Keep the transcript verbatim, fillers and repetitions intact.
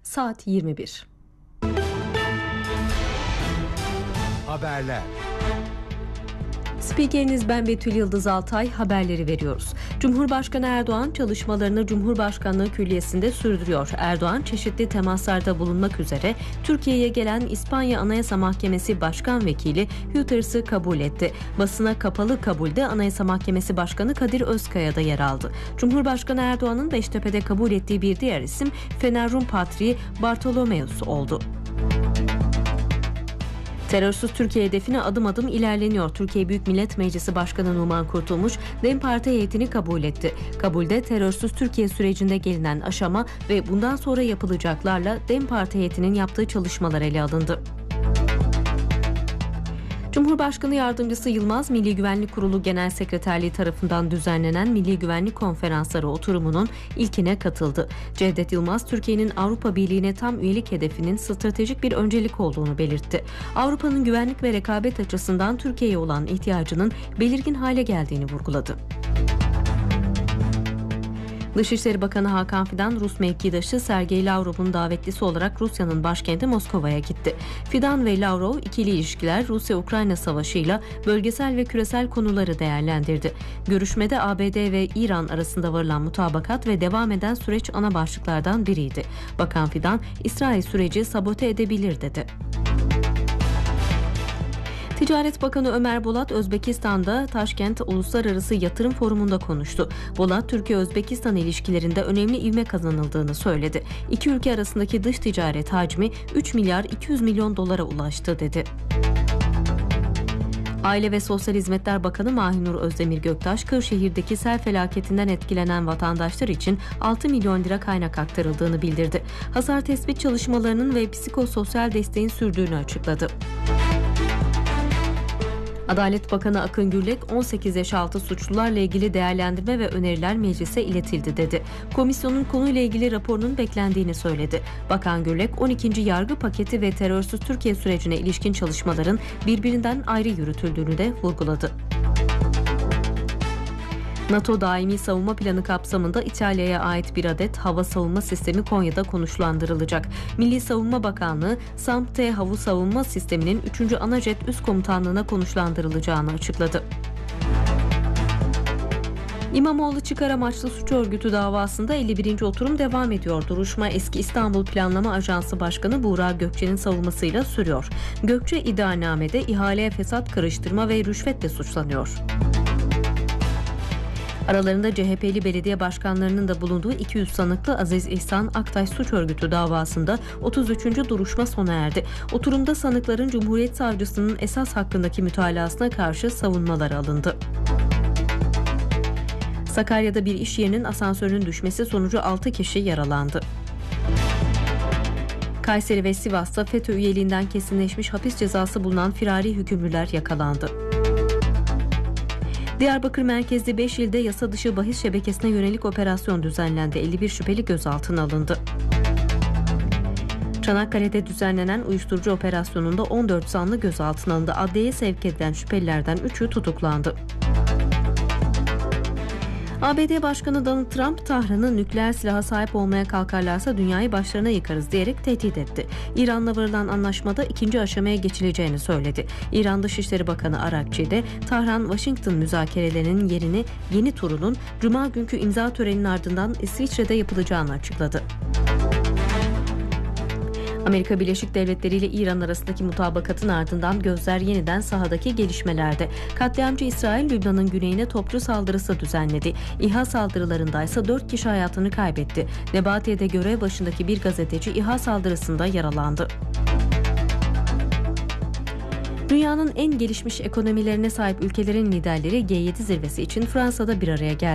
saat yirmi bir. Haberler. Spikeriniz ben Betül Yıldız Altay, haberleri veriyoruz. Cumhurbaşkanı Erdoğan çalışmalarını Cumhurbaşkanlığı Külliyesi'nde sürdürüyor. Erdoğan çeşitli temaslarda bulunmak üzere Türkiye'ye gelen İspanya Anayasa Mahkemesi Başkan Vekili Hüters'ı kabul etti. Basına kapalı kabulde Anayasa Mahkemesi Başkanı Kadir Özkaya da yer aldı. Cumhurbaşkanı Erdoğan'ın Beştepe'de kabul ettiği bir diğer isim Fener Rum Patriği Bartolomeus oldu. Terörsüz Türkiye hedefine adım adım ilerleniyor. Türkiye Büyük Millet Meclisi Başkanı Numan Kurtulmuş, DEM Parti heyetini kabul etti. Kabulde terörsüz Türkiye sürecinde gelinen aşama ve bundan sonra yapılacaklarla DEM Parti heyetinin yaptığı çalışmalar ele alındı. Cumhurbaşkanı Yardımcısı Yılmaz, Milli Güvenlik Kurulu Genel Sekreterliği tarafından düzenlenen Milli Güvenlik Konferansları oturumunun ilkine katıldı. Cevdet Yılmaz, Türkiye'nin Avrupa Birliği'ne tam üyelik hedefinin stratejik bir öncelik olduğunu belirtti. Avrupa'nın güvenlik ve rekabet açısından Türkiye'ye olan ihtiyacının belirgin hale geldiğini vurguladı. Dışişleri Bakanı Hakan Fidan, Rus mevkidaşı Sergey Lavrov'un davetlisi olarak Rusya'nın başkenti Moskova'ya gitti. Fidan ve Lavrov ikili ilişkiler, Rusya-Ukrayna savaşıyla bölgesel ve küresel konuları değerlendirdi. Görüşmede A B D ve İran arasında varılan mutabakat ve devam eden süreç ana başlıklardan biriydi. Bakan Fidan, İsrail süreci sabote edebilir dedi. Ticaret Bakanı Ömer Bolat, Özbekistan'da Taşkent Uluslararası Yatırım Forumu'nda konuştu. Bolat, Türkiye-Özbekistan ilişkilerinde önemli ivme kazanıldığını söyledi. İki ülke arasındaki dış ticaret hacmi üç milyar iki yüz milyon dolara ulaştı dedi. Aile ve Sosyal Hizmetler Bakanı Mahinur Özdemir Göktaş, Kırşehir'deki sel felaketinden etkilenen vatandaşlar için altı milyon lira kaynak aktarıldığını bildirdi. Hasar tespit çalışmalarının ve psikososyal desteğin sürdüğünü açıkladı. Adalet Bakanı Akın Gürlek, on sekiz yaş altı suçlularla ilgili değerlendirme ve öneriler meclise iletildi dedi. Komisyonun konuyla ilgili raporunun beklendiğini söyledi. Bakan Gürlek, on ikinci yargı paketi ve terörsüz Türkiye sürecine ilişkin çalışmaların birbirinden ayrı yürütüldüğünü de vurguladı. NATO Daimi Savunma Planı kapsamında İtalya'ya ait bir adet hava savunma sistemi Konya'da konuşlandırılacak. Milli Savunma Bakanlığı, SAMP-T Hava Savunma Sistemi'nin üçüncü Anajet Üst Komutanlığı'na konuşlandırılacağını açıkladı. İmamoğlu çıkar amaçlı suç örgütü davasında elli birinci oturum devam ediyor. Duruşma eski İstanbul Planlama Ajansı Başkanı Buğra Gökçe'nin savunmasıyla sürüyor. Gökçe iddianamede ihaleye fesat karıştırma ve rüşvetle suçlanıyor. Aralarında C H P'li belediye başkanlarının da bulunduğu iki yüz sanıklı Aziz İhsan Aktaş suç örgütü davasında otuz üçüncü duruşma sona erdi. Oturumda sanıkların Cumhuriyet Savcısının esas hakkındaki mütalasına karşı savunmaları alındı. Sakarya'da bir iş yerinin asansörünün düşmesi sonucu altı kişi yaralandı. Kayseri ve Sivas'ta FETÖ üyeliğinden kesinleşmiş hapis cezası bulunan firari hükümlüler yakalandı. Diyarbakır merkezli beş ilde yasa dışı bahis şebekesine yönelik operasyon düzenlendi. elli bir şüpheli gözaltına alındı. Çanakkale'de düzenlenen uyuşturucu operasyonunda on dört zanlı gözaltına alındı. Adliyeye sevk edilen şüphelilerden üçü tutuklandı. A B D Başkanı Donald Trump, Tahran'ı nükleer silaha sahip olmaya kalkarlarsa dünyayı başlarına yıkarız diyerek tehdit etti. İran'la varılan anlaşmada ikinci aşamaya geçileceğini söyledi. İran Dışişleri Bakanı Arakçi de Tahran-Washington müzakerelerinin yerini yeni turunun Cuma günkü imza töreninin ardından İsviçre'de yapılacağını açıkladı. Amerika Birleşik Devletleri ile İran arasındaki mutabakatın ardından gözler yeniden sahadaki gelişmelerde. Katliamcı İsrail, Lübnan'ın güneyine topçu saldırısı düzenledi. İHA saldırılarında ise dört kişi hayatını kaybetti. Nebatiye'de görev başındaki bir gazeteci İHA saldırısında yaralandı. Dünyanın en gelişmiş ekonomilerine sahip ülkelerin liderleri G yedi zirvesi için Fransa'da bir araya geldi.